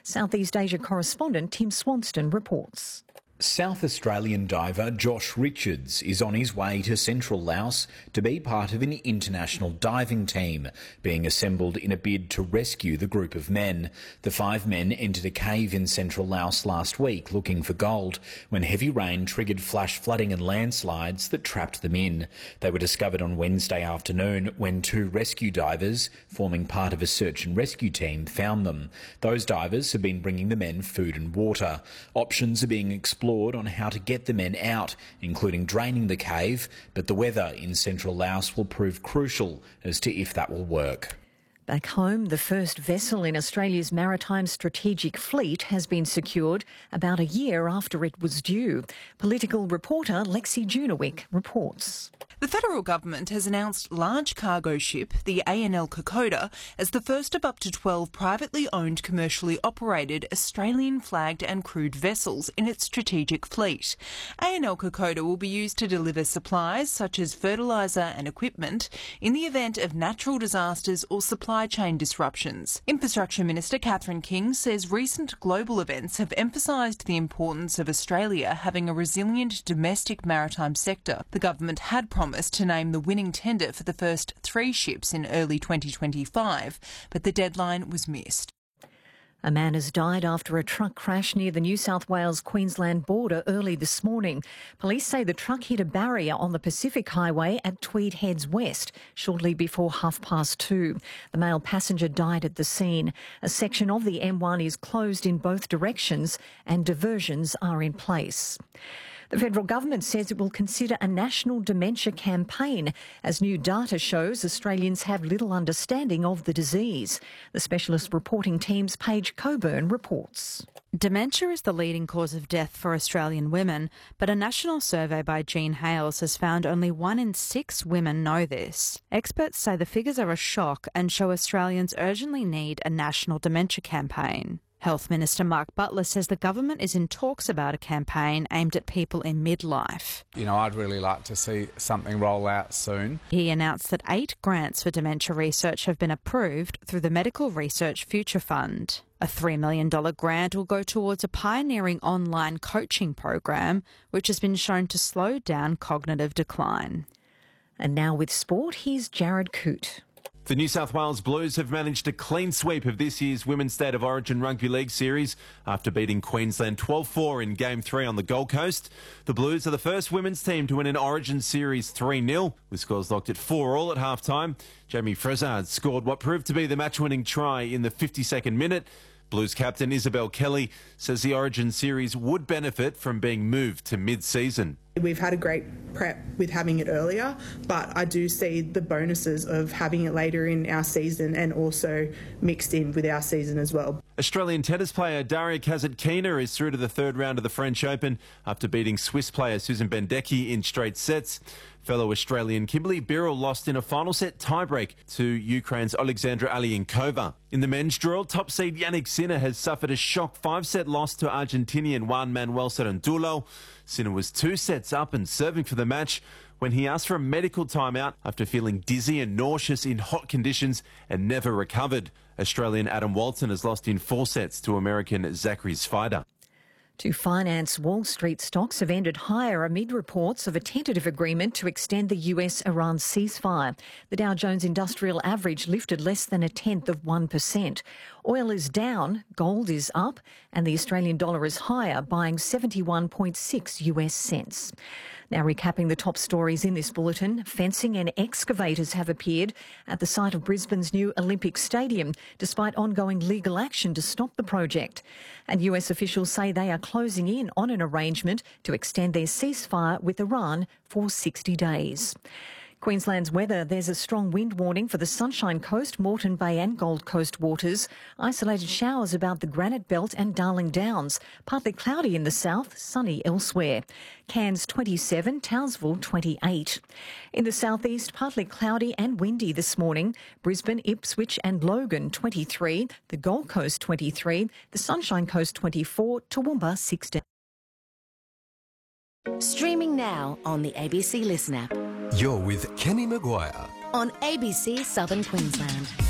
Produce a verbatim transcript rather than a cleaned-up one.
Southeast Asia correspondent Tim Swanston reports. South Australian diver Josh Richards is on his way to central Laos to be part of an international diving team being assembled in a bid to rescue the group of men. The five men entered a cave in central Laos last week looking for gold when heavy rain triggered flash flooding and landslides that trapped them in. They were discovered on Wednesday afternoon when two rescue divers, forming part of a search and rescue team, found them. Those divers have been bringing the men food and water. Options are being explored on how to get the men out, including draining the cave, but the weather in central Laos will prove crucial as to if that will work. Back home, the first vessel in Australia's Maritime Strategic Fleet has been secured about a year after it was due. Political reporter Lexi Junowick reports. The federal government has announced large cargo ship, the A N L Kokoda, as the first of up to twelve privately owned, commercially operated, Australian-flagged and crewed vessels in its strategic fleet. A N L Kokoda will be used to deliver supplies such as fertiliser and equipment in the event of natural disasters or supply chain disruptions. Infrastructure Minister Catherine King says recent global events have emphasised the importance of Australia having a resilient domestic maritime sector. The government had promised to name the winning tender for the first three ships in early twenty twenty-five, but the deadline was missed. A man has died after a truck crash near the New South Wales-Queensland border early this morning. Police say the truck hit a barrier on the Pacific Highway at Tweed Heads West shortly before half past two. The male passenger died at the scene. A section of the M one is closed in both directions and diversions are in place. The federal government says it will consider a national dementia campaign as new data shows Australians have little understanding of the disease. The specialist reporting team's Paige Coburn reports. Dementia is the leading cause of death for Australian women, but a national survey by Jean Hales has found only one in six women know this. Experts say the figures are a shock and show Australians urgently need a national dementia campaign. Health Minister Mark Butler says the government is in talks about a campaign aimed at people in midlife. You know, I'd really like to see something roll out soon. He announced that eight grants for dementia research have been approved through the Medical Research Future Fund. A three million dollars grant will go towards a pioneering online coaching program, which has been shown to slow down cognitive decline. And now with sport, here's Jared Coote. The New South Wales Blues have managed a clean sweep of this year's Women's State of Origin Rugby League series after beating Queensland twelve four in Game three on the Gold Coast. The Blues are the first women's team to win an Origin series three nil, with scores locked at four all at half-time. Jamie Frezard scored what proved to be the match-winning try in the fifty-second minute. Blues captain Isabel Kelly says the Origin series would benefit from being moved to mid-season. We've had a great prep with having it earlier, but I do see the bonuses of having it later in our season and also mixed in with our season as well. Australian tennis player Daria Kasatkina is through to the third round of the French Open after beating Swiss player Susan Bendecki in straight sets. Fellow Australian Kimberly Birrell lost in a final set tiebreak to Ukraine's Alexandra Alienkova. In the men's draw, top seed Yannick Sinner has suffered a shock five-set loss to Argentinian Juan Manuel Cerantulo. Sinner was two sets up and serving for the match when he asked for a medical timeout after feeling dizzy and nauseous in hot conditions and never recovered. Australian Adam Walton has lost in four sets to American Zachary Svider. To finance Wall Street stocks have ended higher amid reports of a tentative agreement to extend the U S-Iran ceasefire. The Dow Jones Industrial Average lifted less than a tenth of one percent. Oil is down, gold is up, and the Australian dollar is higher, buying seventy-one point six U S cents. Now recapping the top stories in this bulletin, fencing and excavators have appeared at the site of Brisbane's new Olympic Stadium, despite ongoing legal action to stop the project. And U S officials say they are closing in on an arrangement to extend their ceasefire with Iran for sixty days. Queensland's weather, there's a strong wind warning for the Sunshine Coast, Moreton Bay and Gold Coast waters. Isolated showers about the Granite Belt and Darling Downs. Partly cloudy in the south, sunny elsewhere. Cairns twenty-seven, Townsville twenty-eight. In the southeast, partly cloudy and windy this morning. Brisbane, Ipswich and Logan twenty-three. The Gold Coast twenty-three. The Sunshine Coast twenty-four. Toowoomba sixteen. Streaming now on the A B C Listen app. You're with Kenny Maguire on A B C Southern Queensland.